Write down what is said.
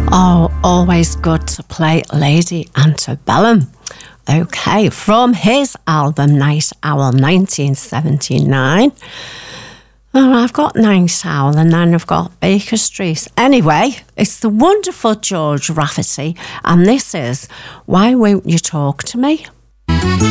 Oh, always good to play Lady Antebellum. Okay, from his album Night Owl 1979. Oh, I've got Night Owl and then I've got Baker Street. Anyway, it's the wonderful George Rafferty, and this is Why Won't You Talk to Me?